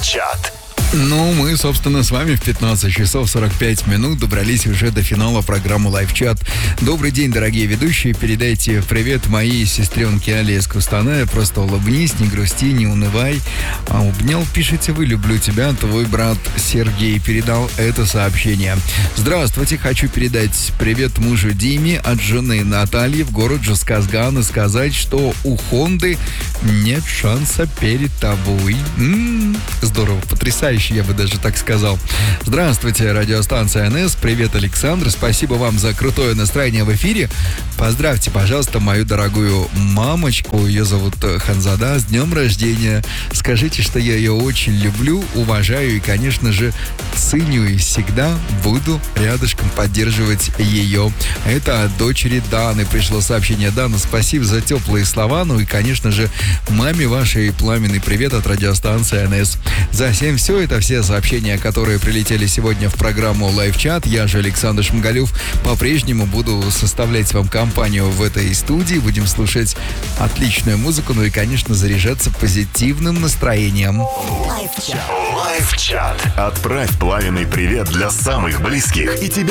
Лайв-чат. Ну, мы, собственно, с вами в 15 часов 45 минут добрались уже до финала программы «Лайв-чат». Добрый день, дорогие ведущие. Передайте привет моей сестренке Али из Кустаная. Просто улыбнись, не грусти, не унывай. Обнял, пишите вы, люблю тебя. Твой брат Сергей передал это сообщение. Здравствуйте, хочу передать привет мужу Диме от жены Натальи в город Жезказган и сказать, что у Хонды нет шанса перед тобой. Здорово, потрясающе. Я бы даже так сказал. Здравствуйте, радиостанция НС. Привет, Александр. Спасибо вам за крутое настроение в эфире. Поздравьте, пожалуйста, мою дорогую мамочку. Ее зовут Ханзада. С днем рождения. Скажите, что я ее очень люблю, уважаю и, конечно же, ценю. И всегда буду рядышком поддерживать ее. Это от дочери Даны пришло сообщение. Дана, спасибо за теплые слова. Ну и, конечно же, маме вашей пламенный привет от радиостанции НС. За всем все. Это все сообщения, которые прилетели сегодня в программу «Лайв-чат». Я же Александр Шмгалев. По-прежнему буду составлять вам компанию в этой студии. Будем слушать отличную музыку, ну и, конечно, заряжаться позитивным настроением. Лайв-чат. Отправь пламенный привет для самых близких и тебе